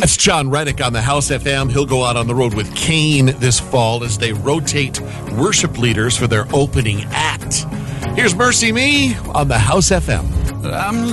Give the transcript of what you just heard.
That's John Reddick on the House FM. He'll go out on the road with Kane this fall as they rotate worship leaders for their opening act. Here's Mercy Me on the House FM. I'm